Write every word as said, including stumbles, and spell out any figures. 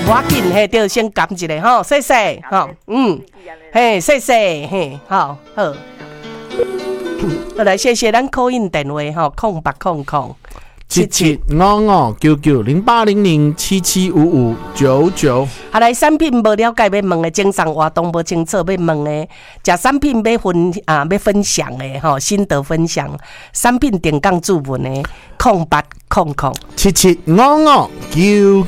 我紧嘿，就先感一下吼，谢谢吼，嗯，嘿，谢谢嘿，好好，好来，谢谢咱call in电话吼，空八空空。 七七五五九九零八零零七七五五九九。 好来，产品无了解要问的，精神活动无清楚要问的，食产品要分啊要分享的吼，心得分享，产品定岗注文的，空八空空七七五五九